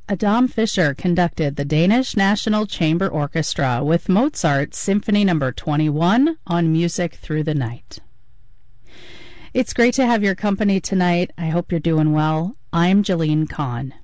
Adam Fischer conducted the Danish National Chamber Orchestra with Mozart's Symphony No. 21 on Music Through the Night. It's great to have your company tonight. I hope you're doing well. I'm Jalene Kahn.